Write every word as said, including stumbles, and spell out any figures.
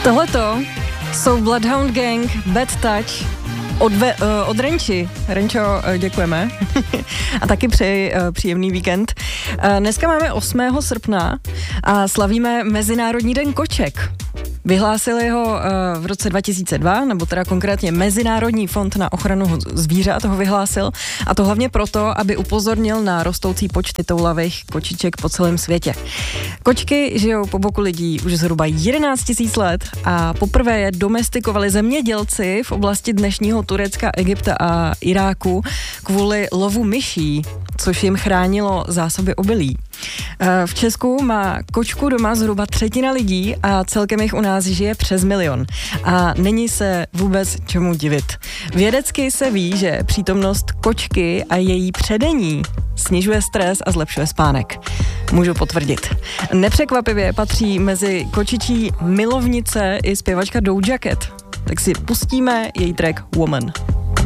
Tohleto jsou Bloodhound Gang, Bad Touch, od, ve, uh, od Renči. Renčo, uh, děkujeme. A taky přeji uh, příjemný víkend. Uh, dneska máme osmého srpna a slavíme Mezinárodní den koček. Vyhlásili ho uh, v roce dva tisíce dva, nebo teda konkrétně Mezinárodní fond na ochranu zvířat ho vyhlásil, a to hlavně proto, aby upozornil na rostoucí počty toulavých kočiček po celém světě. Kočky žijou po boku lidí už zhruba jedenáct tisíc let a poprvé je domestikovali zemědělci v oblasti dnešního Turecka, Egypta a Iráku kvůli lovu myší, což jim chránilo zásoby obilí. V Česku má kočku doma zhruba třetina lidí a celkem jich u nás žije přes milion. A není se vůbec čemu divit. Vědecky se ví, že přítomnost kočky a její předení snižuje stres a zlepšuje spánek. Můžu potvrdit. Nepřekvapivě patří mezi kočičí milovnice i zpěvačka Doja Cat. Tak si pustíme její track Woman.